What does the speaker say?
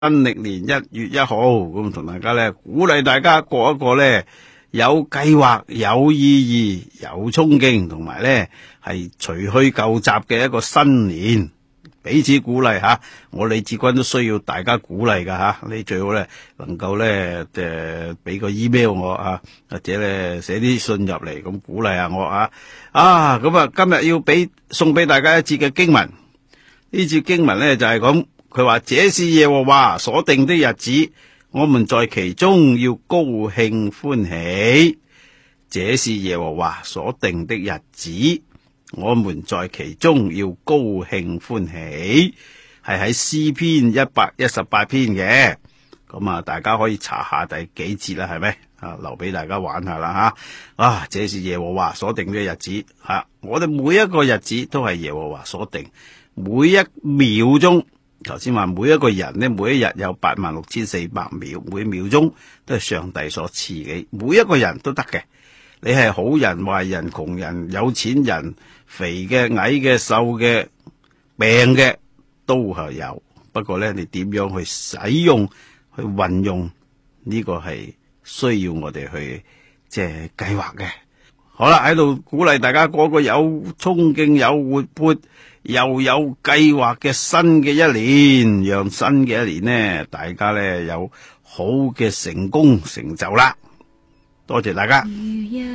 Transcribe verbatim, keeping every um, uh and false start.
新曆年一月一號，咁同大家咧鼓勵大家過一個咧有計劃、有意義、有衝勁，同埋咧係除去舊習嘅一個新年，彼此鼓勵吓。我李志軍都需要大家鼓勵噶吓，你最好咧能夠咧誒俾個 email 我啊，或者咧寫啲信入嚟咁鼓勵下我啊。啊咁啊，今日要俾送俾大家一節嘅經文，呢節經文咧就係咁。佢話：這是耶和華所定的日子，我們在其中要高興歡喜。這是耶和華所定的日子，我們在其中要高興歡喜。係喺詩篇一百一十八篇嘅，咁啊，大家可以查下第幾節啦，係咪啊？留俾大家玩下啦吓。啊，這是耶和華所定的日子吓，啊，我哋每一個日子都係耶和華所定，每一秒鐘。頭先話每一個人呢，每一日有八萬六千四百秒，每秒鐘都係上帝所賜嘅，每一個人都得嘅。你係好人、壞人、窮人、有錢人、肥嘅、矮嘅、瘦嘅、病嘅都係有。不過呢，你點樣去使用、去運用呢個係需要我哋去即係計劃嘅。好啦，喺度鼓勵大家過個有衝勁、有活潑又有計劃嘅新嘅一年，讓新嘅一年呢，大家呢有好嘅成功成就啦。多謝大家。